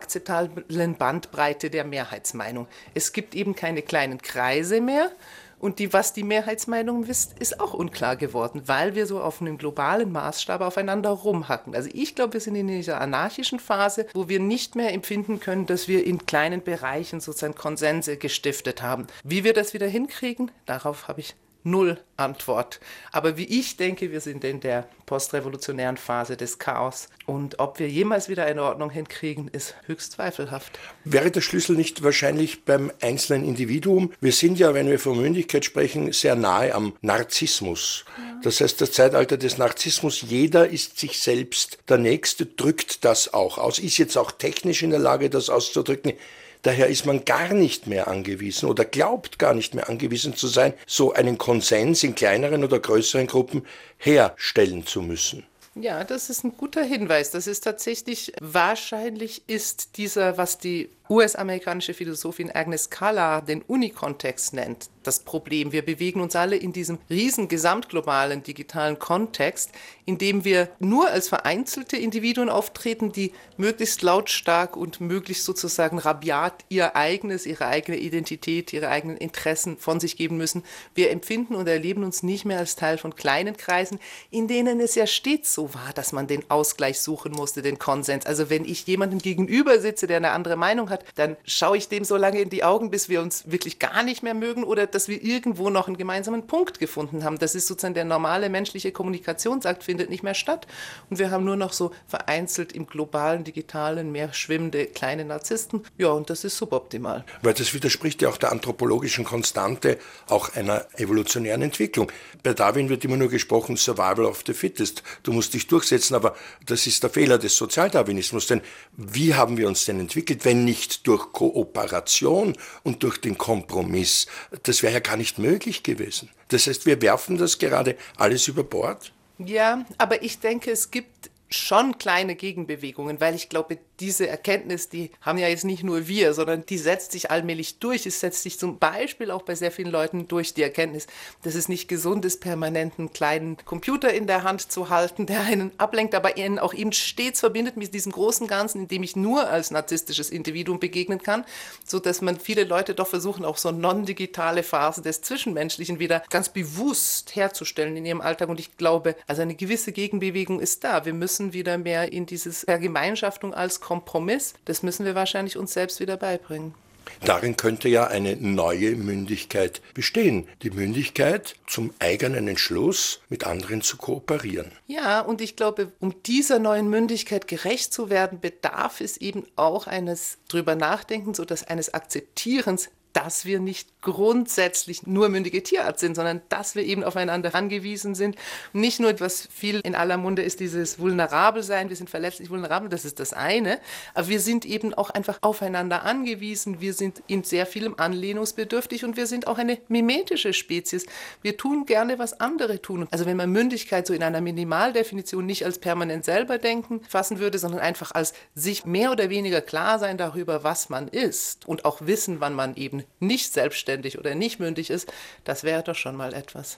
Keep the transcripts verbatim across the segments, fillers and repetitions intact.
akzeptablen Bandbreite der Mehrheitsmeinung. Es gibt eben keine kleinen Kreise mehr. Und die, was die Mehrheitsmeinung ist, ist auch unklar geworden, weil wir so auf einem globalen Maßstab aufeinander rumhacken. Also ich glaube, wir sind in dieser anarchischen Phase, wo wir nicht mehr empfinden können, dass wir in kleinen Bereichen sozusagen Konsense gestiftet haben. Wie wir das wieder hinkriegen, darauf habe ich null Antwort. Aber wie ich denke, wir sind in der postrevolutionären Phase des Chaos. Und ob wir jemals wieder eine Ordnung hinkriegen, ist höchst zweifelhaft. Wäre der Schlüssel nicht wahrscheinlich beim einzelnen Individuum? Wir sind ja, wenn wir von Mündigkeit sprechen, sehr nahe am Narzissmus. Ja. Das heißt, das Zeitalter des Narzissmus, jeder ist sich selbst der Nächste, drückt das auch aus, ist jetzt auch technisch in der Lage, das auszudrücken. Daher ist man gar nicht mehr angewiesen oder glaubt gar nicht mehr angewiesen zu sein, so einen Konsens in kleineren oder größeren Gruppen herstellen zu müssen. Ja, das ist ein guter Hinweis. Das ist tatsächlich, wahrscheinlich ist dieser, was die U S-amerikanische Philosophin Agnes Calla den Unikontext nennt, das Problem. Wir bewegen uns alle in diesem riesen gesamtglobalen digitalen Kontext, in dem wir nur als vereinzelte Individuen auftreten, die möglichst lautstark und möglichst sozusagen rabiat ihr eigenes, ihre eigene Identität, ihre eigenen Interessen von sich geben müssen. Wir empfinden und erleben uns nicht mehr als Teil von kleinen Kreisen, in denen es ja stets so war, dass man den Ausgleich suchen musste, den Konsens. Also wenn ich jemandem gegenüber sitze, der eine andere Meinung hat, dann schaue ich dem so lange in die Augen, bis wir uns wirklich gar nicht mehr mögen oder dass wir irgendwo noch einen gemeinsamen Punkt gefunden haben. Das ist sozusagen der normale menschliche Kommunikationsakt, findet nicht mehr statt. Und wir haben nur noch so vereinzelt im globalen, digitalen, mehr schwimmende kleine Narzissten. Ja, und das ist suboptimal. Weil das widerspricht ja auch der anthropologischen Konstante, auch einer evolutionären Entwicklung. Bei Darwin wird immer nur gesprochen, Survival of the Fittest. Du musst dich durchsetzen, aber das ist der Fehler des Sozialdarwinismus. Denn wie haben wir uns denn entwickelt, wenn nicht durch Kooperation und durch den Kompromiss? Das wäre ja gar nicht möglich gewesen. Das heißt, wir werfen das gerade alles über Bord? Ja, aber ich denke, es gibt schon kleine Gegenbewegungen, weil ich glaube, diese Erkenntnis, die haben ja jetzt nicht nur wir, sondern die setzt sich allmählich durch. Es setzt sich zum Beispiel auch bei sehr vielen Leuten durch, die Erkenntnis, dass es nicht gesund ist, permanent einen kleinen Computer in der Hand zu halten, der einen ablenkt, aber ihn auch eben stets verbindet mit diesem großen Ganzen, in dem ich nur als narzisstisches Individuum begegnen kann, sodass man viele Leute doch versuchen, auch so non-digitale Phase des Zwischenmenschlichen wieder ganz bewusst herzustellen in ihrem Alltag. Und ich glaube, also eine gewisse Gegenbewegung ist da. Wir müssen wieder mehr in dieses Vergemeinschaftung als Kompromiss, das müssen wir wahrscheinlich uns selbst wieder beibringen. Darin könnte ja eine neue Mündigkeit bestehen. Die Mündigkeit, zum eigenen Entschluss mit anderen zu kooperieren. Ja, und ich glaube, um dieser neuen Mündigkeit gerecht zu werden, bedarf es eben auch eines drüber Nachdenkens oder eines Akzeptierens, dass wir nicht grundsätzlich nur mündige Tierart sind, sondern dass wir eben aufeinander angewiesen sind. Und nicht nur, was viel in aller Munde ist, dieses Vulnerabelsein, wir sind verletzlich vulnerabel, das ist das eine, aber wir sind eben auch einfach aufeinander angewiesen, wir sind in sehr vielem anlehnungsbedürftig und wir sind auch eine mimetische Spezies. Wir tun gerne, was andere tun. Also wenn man Mündigkeit so in einer Minimaldefinition nicht als permanent selber denken fassen würde, sondern einfach als sich mehr oder weniger klar sein darüber, was man ist und auch wissen, wann man eben nicht selbstständig oder nicht mündig ist, das wäre doch schon mal etwas.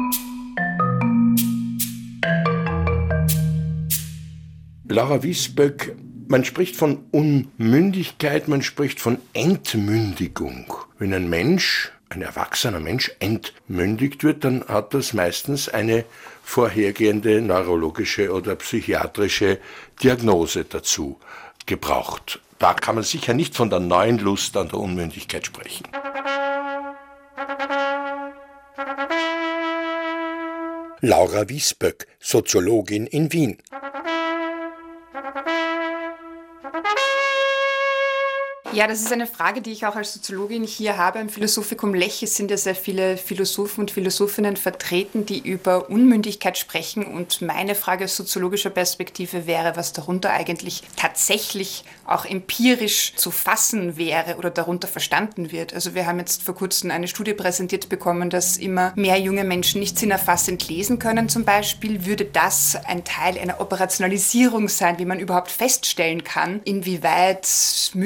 Laura Wiesböck, man spricht von Unmündigkeit, man spricht von Entmündigung. Wenn ein Mensch, ein erwachsener Mensch, entmündigt wird, dann hat das meistens eine vorhergehende neurologische oder psychiatrische Diagnose dazu gebraucht. Da kann man sicher nicht von der neuen Lust an der Unmündigkeit sprechen. Laura Wiesböck, Soziologin in Wien. Ja, das ist eine Frage, die ich auch als Soziologin hier habe. Im Philosophikum Lech sind ja sehr viele Philosophen und Philosophinnen vertreten, die über Unmündigkeit sprechen. Und meine Frage aus soziologischer Perspektive wäre, was darunter eigentlich tatsächlich auch empirisch zu fassen wäre oder darunter verstanden wird. Also wir haben jetzt vor kurzem eine Studie präsentiert bekommen, dass immer mehr junge Menschen nicht sinnerfassend lesen können zum Beispiel. Würde das ein Teil einer Operationalisierung sein, wie man überhaupt feststellen kann, inwieweit Mündigkeit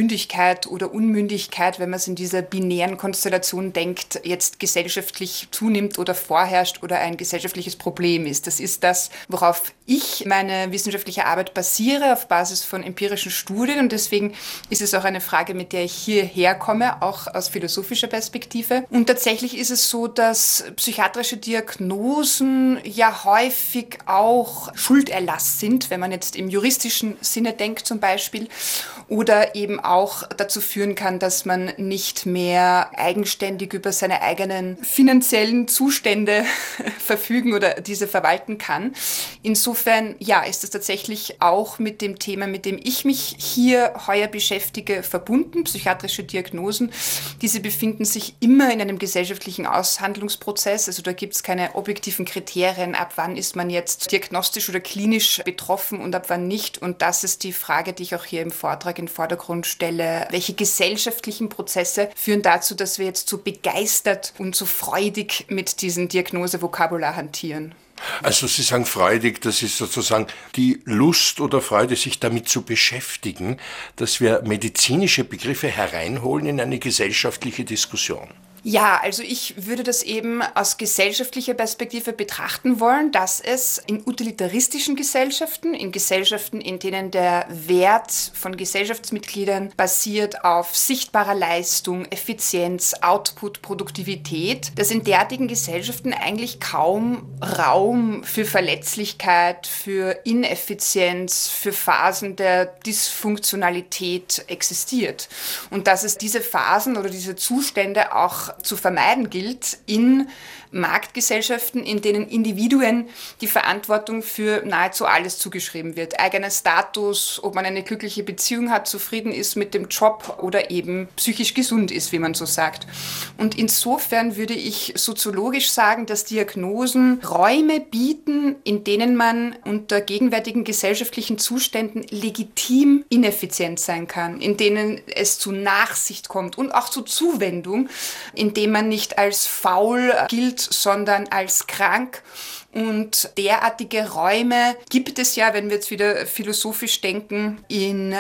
Mündigkeit oder Unmündigkeit, wenn man es in dieser binären Konstellation denkt, jetzt gesellschaftlich zunimmt oder vorherrscht oder ein gesellschaftliches Problem ist. Das ist das, worauf ich meine wissenschaftliche Arbeit basiere, auf Basis von empirischen Studien. Und deswegen ist es auch eine Frage, mit der ich hierher komme, auch aus philosophischer Perspektive. Und tatsächlich ist es so, dass psychiatrische Diagnosen ja häufig auch Schulderlass sind, wenn man jetzt im juristischen Sinne denkt zum Beispiel, oder eben auch dazu führen kann, dass man nicht mehr eigenständig über seine eigenen finanziellen Zustände verfügen oder diese verwalten kann. Insofern, ja, ist es tatsächlich auch mit dem Thema, mit dem ich mich hier heuer beschäftige, verbunden, psychiatrische Diagnosen. Diese befinden sich immer in einem gesellschaftlichen Aushandlungsprozess, also da gibt es keine objektiven Kriterien, ab wann ist man jetzt diagnostisch oder klinisch betroffen und ab wann nicht. Und das ist die Frage, die ich auch hier im Vortrag in den Vordergrund stelle. Welche gesellschaftlichen Prozesse führen dazu, dass wir jetzt so begeistert und so freudig mit diesem Diagnosevokabular hantieren? Also Sie sagen freudig, das ist sozusagen die Lust oder Freude, sich damit zu beschäftigen, dass wir medizinische Begriffe hereinholen in eine gesellschaftliche Diskussion. Ja, also ich würde das eben aus gesellschaftlicher Perspektive betrachten wollen, dass es in utilitaristischen Gesellschaften, in Gesellschaften, in denen der Wert von Gesellschaftsmitgliedern basiert auf sichtbarer Leistung, Effizienz, Output, Produktivität, dass in derartigen Gesellschaften eigentlich kaum Raum für Verletzlichkeit, für Ineffizienz, für Phasen der Dysfunktionalität existiert. Und dass es diese Phasen oder diese Zustände auch zu vermeiden gilt in Marktgesellschaften, in denen Individuen die Verantwortung für nahezu alles zugeschrieben wird. Eigener Status, ob man eine glückliche Beziehung hat, zufrieden ist mit dem Job oder eben psychisch gesund ist, wie man so sagt. Und insofern würde ich soziologisch sagen, dass Diagnosen Räume bieten, in denen man unter gegenwärtigen gesellschaftlichen Zuständen legitim ineffizient sein kann, in denen es zu Nachsicht kommt und auch zu Zuwendung, in dem man nicht als faul gilt, sondern als krank. Und derartige Räume gibt es ja, wenn wir jetzt wieder philosophisch denken, in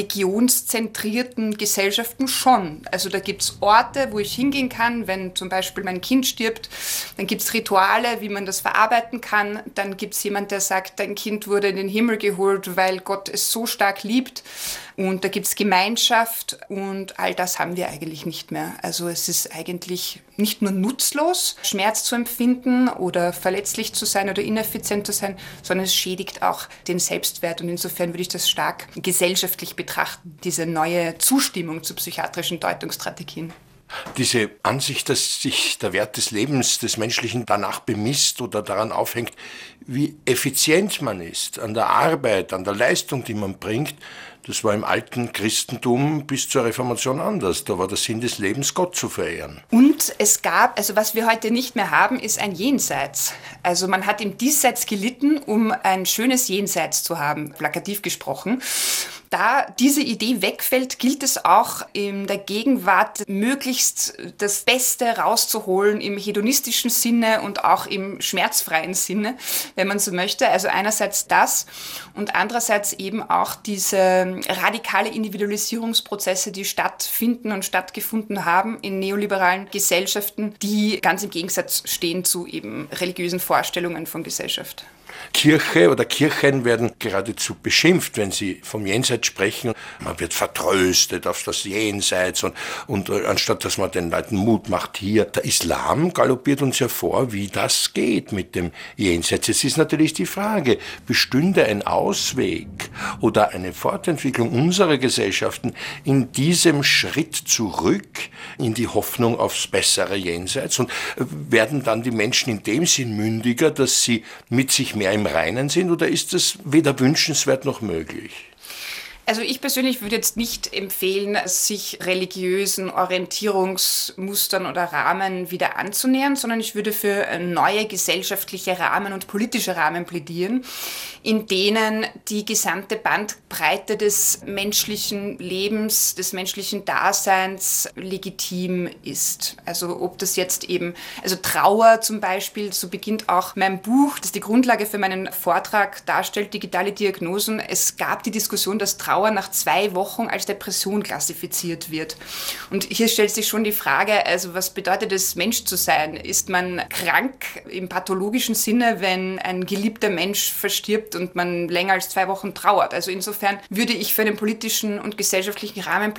religionszentrierten Gesellschaften schon. Also da gibt es Orte, wo ich hingehen kann, wenn zum Beispiel mein Kind stirbt, dann gibt es Rituale, wie man das verarbeiten kann. Dann gibt es jemand, der sagt, dein Kind wurde in den Himmel geholt, weil Gott es so stark liebt. Und da gibt es Gemeinschaft und all das haben wir eigentlich nicht mehr. Also es ist eigentlich nicht nur nutzlos, Schmerz zu empfinden oder verletzlich zu sein oder ineffizient zu sein, sondern es schädigt auch den Selbstwert. Und insofern würde ich das stark gesellschaftlich betrachten, diese neue Zustimmung zu psychiatrischen Deutungsstrategien. Diese Ansicht, dass sich der Wert des Lebens des Menschlichen danach bemisst oder daran aufhängt, wie effizient man ist an der Arbeit, an der Leistung, die man bringt, das war im alten Christentum bis zur Reformation anders. Da war der Sinn des Lebens, Gott zu verehren. Und es gab, also was wir heute nicht mehr haben, ist ein Jenseits. Also man hat im Diesseits gelitten, um ein schönes Jenseits zu haben, plakativ gesprochen. Da diese Idee wegfällt, gilt es auch in der Gegenwart möglichst das Beste rauszuholen im hedonistischen Sinne und auch im schmerzfreien Sinne, wenn man so möchte. Also einerseits das und andererseits eben auch diese radikale Individualisierungsprozesse, die stattfinden und stattgefunden haben in neoliberalen Gesellschaften, die ganz im Gegensatz stehen zu eben religiösen Vorstellungen von Gesellschaft. Kirche oder Kirchen werden geradezu beschimpft, wenn sie vom Jenseits sprechen. Man wird vertröstet auf das Jenseits und, und anstatt dass man den Leuten Mut macht hier. Der Islam galoppiert uns ja vor, wie das geht mit dem Jenseits. Es ist natürlich die Frage, bestünde ein Ausweg oder eine Fortentwicklung unserer Gesellschaften in diesem Schritt zurück in die Hoffnung aufs bessere Jenseits und werden dann die Menschen in dem Sinn mündiger, dass sie mit sich mehr im Reinen sind, oder ist das weder wünschenswert noch möglich? Also ich persönlich würde jetzt nicht empfehlen, sich religiösen Orientierungsmustern oder Rahmen wieder anzunähern, sondern ich würde für neue gesellschaftliche Rahmen und politische Rahmen plädieren, in denen die gesamte Bandbreite des menschlichen Lebens, des menschlichen Daseins legitim ist. Also ob das jetzt eben, also Trauer zum Beispiel, so beginnt auch mein Buch, das die Grundlage für meinen Vortrag darstellt, digitale Diagnosen. Es gab die Diskussion, dass Trauer Trauer nach zwei Wochen als Depression klassifiziert wird. Und hier stellt sich schon die Frage, also was bedeutet es, Mensch zu sein? Ist man krank im pathologischen Sinne, wenn ein geliebter Mensch verstirbt und man länger als zwei Wochen trauert? Also insofern würde ich für einen politischen und gesellschaftlichen Rahmen